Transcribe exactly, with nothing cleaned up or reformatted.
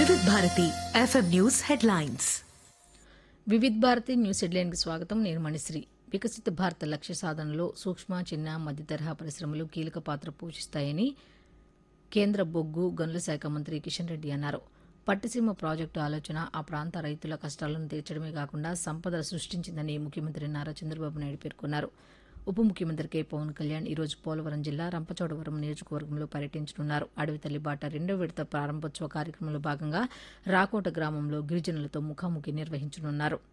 వివిధ Bharati FM news headlines. Vividh Bharati news హెడ్లైన్కి స్వాగతం. నేను మణిశ్రీ. వికసిత భారత లక్ష్య సాధనలో సూక్ష్మ, చిన్న, మధ్య తరహా పరిశ్రమలు కీలక పాత్ర పోషిస్తాయని కేంద్ర బొగ్గు గనుల శాఖ మంత్రి కిషన్ రెడ్డి అన్నారు. పట్టిసీమ ప్రాజెక్టు ఆలోచన ఆ ప్రాంత రైతుల కష్టాలను తీర్చడమే కాకుండా సంపద సృష్టించిందని ముఖ్యమంత్రి నారా చంద్రబాబు నాయుడు పేర్కొన్నారు. ఉప ముఖ్యమంత్రి కె పవన్ కళ్యాణ్ ఈరోజు పోలవరం జిల్లా రంపచోడవరం నియోజకవర్గంలో పర్యటించనున్నారు. అడవి తల్లి బాట రెండో విడత ప్రారంభోత్సవ కార్యక్రమంలో భాగంగా రాకోట గ్రామంలో గిరిజనులతో ముఖాముఖి నిర్వహించనున్నారు.